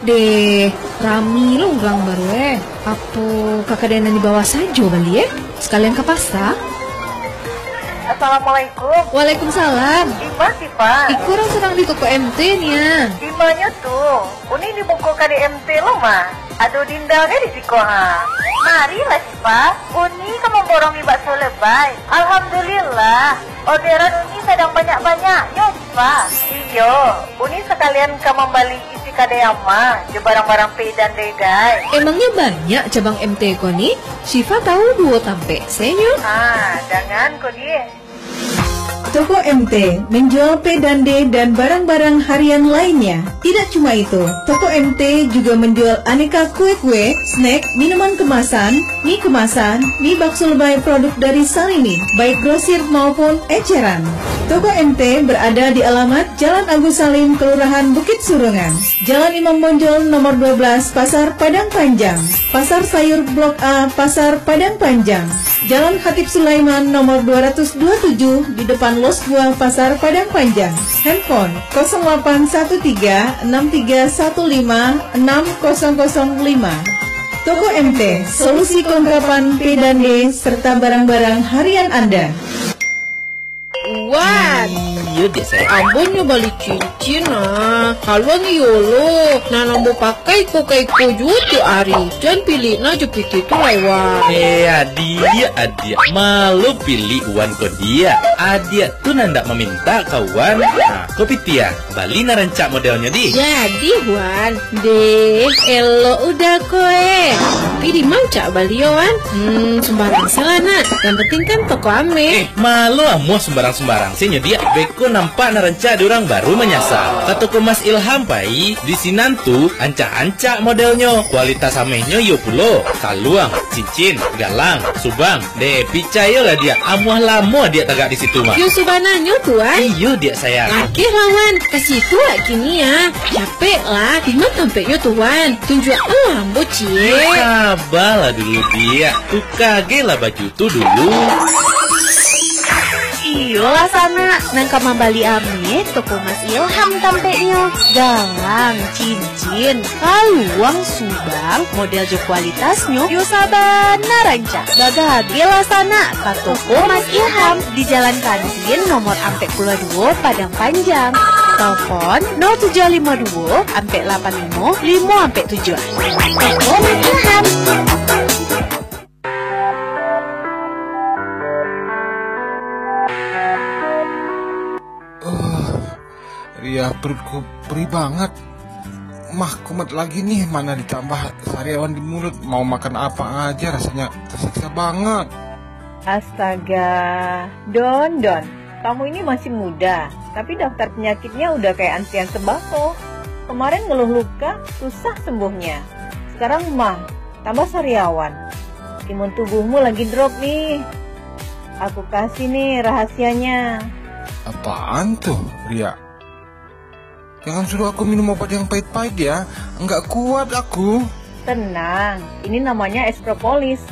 Deh, rami lo orang baru Apa kakak Dena di bawah saja bali sekalian ke pasar? Assalamualaikum. Waalaikumsalam. Ima sih Pak. Iku orang sedang di toko MT nya. Dimanya tuh? Uni di buku KDMT lo mah. Aduh dinda di siko ha. Marilah sih Pak. Uni kamu borongi bakso lebay. Alhamdulillah. Orderan Uni sedang banyak-banyaknya Pak. Iyo, Uni sekalian kamu balik isi kadeyama. Je barang-barang pay dan dedai. Emangnya banyak cabang MT ko nih? Syifa tahu 2 tampe senyo. Jangan kok dia. Toko MT menjual P dan D dan barang-barang harian lainnya. Tidak cuma itu, Toko MT juga menjual aneka kue-kue, snack, minuman kemasan, mie bakso lebay produk dari Salini, baik grosir maupun eceran. Toko MT berada di alamat Jalan Agus Salim, Kelurahan Bukit Surungan, Jalan Imam Bonjol nomor 12, Pasar Padang Panjang, Pasar Sayur Blok A, Pasar Padang Panjang, Jalan Khatib Sulaiman nomor 227 di depan Los Buah, Pasar Padang Panjang. Handphone 0813 6315 6005. Toko MT, solusi kelengkapan P dan D serta barang-barang harian Anda. Wah, Iya deh saya. ambonnya balik cincin haluan yolo. Nana mau pakai ko jutu ari. Dan pilih na jepit itu lewat. Adia malu pilih uan ko dia. Adia tuh nanda meminta kawan. Nah, kopi tia Bali narancak modelnya di. Jadi Wan, deh, elo udah koe. Tapi di manca Bali Wan. Sembarang salah nak. Yang penting kan toko ame. Malu amuh sembarang-sembarang. Senya dia beko nampak naranca ada orang baru menyasar. Kata ko Mas Ilham pai di sinantu ancak-ancak modelnya. Kualitas amehnya yo pulo. Kaluang, cincin, galang, subang. Deh, picayo lah dia. Amuah lamo dia tagak di situ mah. Yo subananyo tuan. Iyo dia sayang. Oke lawan, kasih itu kini ya. Capek lah, tinggal tampaknya tuan. Tunjuk lambo cie. Sabarlah dulu dia. Tukage lah baju tuh dulu. Iyalah sana, nangka mambali ame toko Mas Ilham tampeknya. Galang, cincin, kaluang, subang, model jo kualitasnya. Yo sabana ranca. Bagagila sana ka toko Mas Ilham di Jalan Kantin nomor ampe 2 Padang Panjang. Telepon 0752 ampe 85 5 ampe 7. Toko Mas Ilham. Ya perutku perih banget. Mah kumat lagi nih, mana ditambah sariawan di mulut. Mau makan apa aja rasanya tersiksa banget. Astaga, Don, kamu ini masih muda, tapi daftar penyakitnya udah kayak antrian sembako. Kemarin ngeluh luka, susah sembuhnya. Sekarang mah, tambah sariawan. Imun tubuhmu lagi drop nih. Aku kasih nih rahasianya. Apaan tuh, Ria? Jangan suruh aku minum obat yang pahit-pahit ya. Enggak kuat aku. Tenang, ini namanya es propolis.